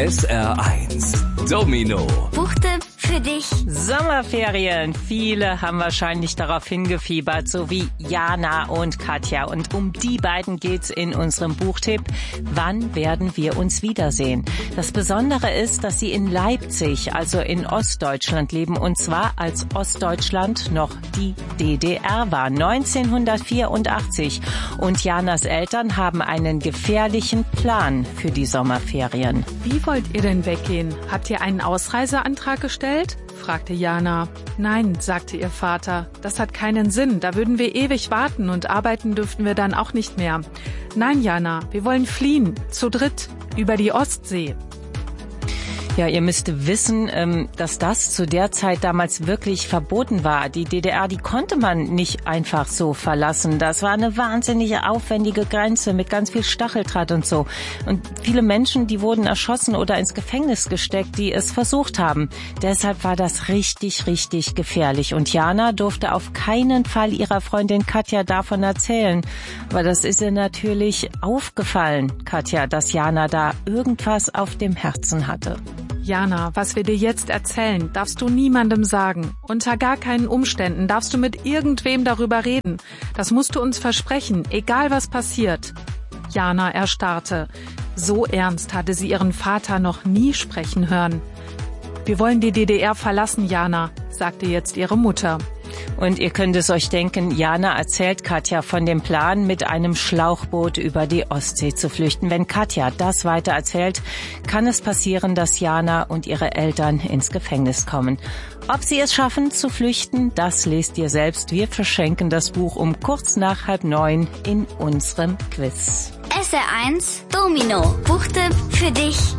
SR1 Domino. Buchtipp für dich. Sommerferien. Viele haben wahrscheinlich darauf hingefiebert, so wie Jana und Katja. Und um die beiden geht's in unserem Buchtipp. Wann werden wir uns wiedersehen? Das Besondere ist, dass sie in Leipzig, also in Ostdeutschland leben. Und zwar als Ostdeutschland noch die DDR war, 1984. Und Janas Eltern haben einen gefährlichen Plan für die Sommerferien. Wie wollt ihr denn weggehen? Habt ihr einen Ausreiseantrag gestellt? Fragte Jana. Nein, sagte ihr Vater, das hat keinen Sinn, da würden wir ewig warten und arbeiten dürften wir dann auch nicht mehr. Nein, Jana, wir wollen fliehen, zu dritt, über die Ostsee. Ja, ihr müsst wissen, dass das zu der Zeit damals wirklich verboten war. Die DDR, die konnte man nicht einfach so verlassen. Das war eine wahnsinnige aufwendige Grenze mit ganz viel Stacheldraht und so. Und viele Menschen, die wurden erschossen oder ins Gefängnis gesteckt, die es versucht haben. Deshalb war das richtig, richtig gefährlich. Und Jana durfte auf keinen Fall ihrer Freundin Katja davon erzählen. Aber das ist ihr natürlich aufgefallen, Katja, dass Jana da irgendwas auf dem Herzen hatte. Jana, was wir dir jetzt erzählen, darfst du niemandem sagen. Unter gar keinen Umständen darfst du mit irgendwem darüber reden. Das musst du uns versprechen, egal was passiert. Jana erstarrte. So ernst hatte sie ihren Vater noch nie sprechen hören. Wir wollen die DDR verlassen, Jana, sagte jetzt ihre Mutter. Und ihr könnt es euch denken, Jana erzählt Katja von dem Plan, mit einem Schlauchboot über die Ostsee zu flüchten. Wenn Katja das weiter erzählt, kann es passieren, dass Jana und ihre Eltern ins Gefängnis kommen. Ob sie es schaffen zu flüchten, das lest ihr selbst. Wir verschenken das Buch um kurz nach 8:30 in unserem Quiz. SR1 Domino. Buchtipp für dich.